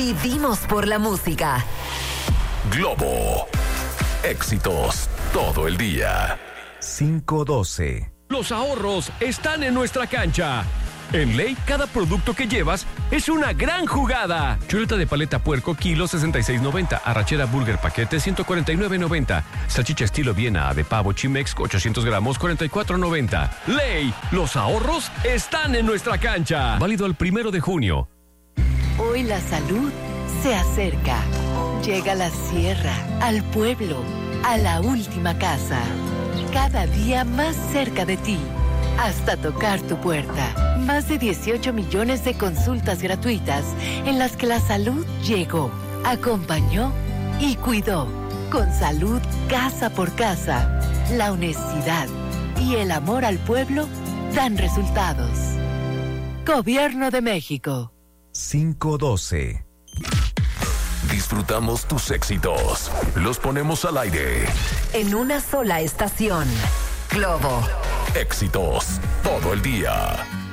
Vivimos por la música. Globo. Éxitos todo el día. 512. Los ahorros están en nuestra cancha. En Ley, cada producto que llevas es una gran jugada. Chuleta de paleta puerco, kilo 66.90. Arrachera burger paquete, 149.90. Salchicha estilo Viena de pavo Chimex, 800 gramos, 44.90. Ley, los ahorros están en nuestra cancha. Válido al 1 de junio. Hoy la salud se acerca. Llega a la sierra, al pueblo, a la última casa. Cada día más cerca de ti. Hasta tocar tu puerta. Más de 18 millones de consultas gratuitas en las que la salud llegó, acompañó y cuidó. Con salud casa por casa, la honestidad y el amor al pueblo dan resultados. Gobierno de México. 512. Disfrutamos tus éxitos. Los ponemos al aire. En una sola estación. Globo. Éxitos todo el día.